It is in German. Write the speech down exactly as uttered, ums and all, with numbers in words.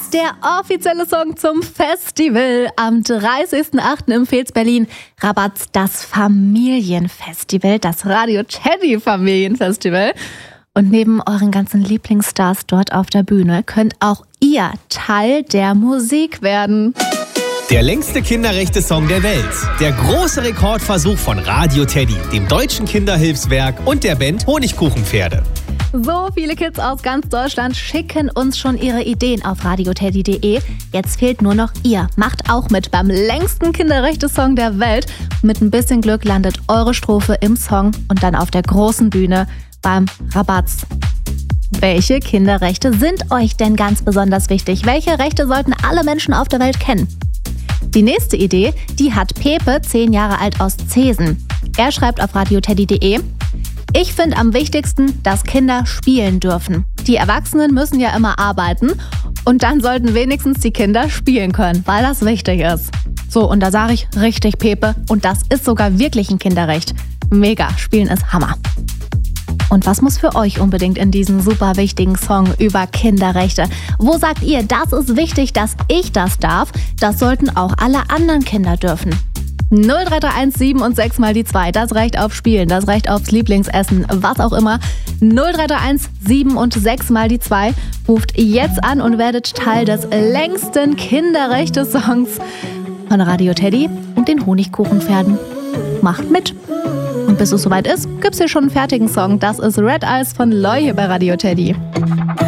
Der offizielle Song zum Festival am dreißigsten achten im Fels Berlin. Rabatz, das Familienfestival, das Radio Teddy Familienfestival. Und neben euren ganzen Lieblingsstars dort auf der Bühne könnt auch ihr Teil der Musik werden. Der längste Kinderrechte-Song der Welt. Der große Rekordversuch von Radio Teddy, dem Deutschen Kinderhilfswerk und der Band Honigkuchenpferde. So viele Kids aus ganz Deutschland schicken uns schon ihre Ideen auf radioteddy punkt de. Jetzt fehlt nur noch ihr. Macht auch mit beim längsten Kinderrechte-Song der Welt. Mit ein bisschen Glück landet eure Strophe im Song und dann auf der großen Bühne beim Rabatz. Welche Kinderrechte sind euch denn ganz besonders wichtig? Welche Rechte sollten alle Menschen auf der Welt kennen? Die nächste Idee, die hat Pepe, zehn Jahre alt, aus Zesen. Er schreibt auf radioteddy punkt de: Ich finde am wichtigsten, dass Kinder spielen dürfen. Die Erwachsenen müssen ja immer arbeiten und dann sollten wenigstens die Kinder spielen können, weil das wichtig ist. So, und da sage ich richtig, Pepe, und das ist sogar wirklich ein Kinderrecht. Mega, Spielen ist Hammer. Und was muss für euch unbedingt in diesen super wichtigen Song über Kinderrechte? Wo sagt ihr, das ist wichtig, dass ich das darf? Das sollten auch alle anderen Kinder dürfen. null drei drei eins sieben und sechs mal die zwei, das Recht auf Spielen, das Recht aufs Lieblingsessen, was auch immer. null drei drei eins sieben und sechs mal die zwei. Ruft jetzt an und werdet Teil des längsten Kinderrechte-Songs von Radio Teddy und den Honigkuchenpferden. Macht mit! Und bis es soweit ist, gibt's hier schon einen fertigen Song. Das ist Red Eyes von Loy hier bei Radio Teddy.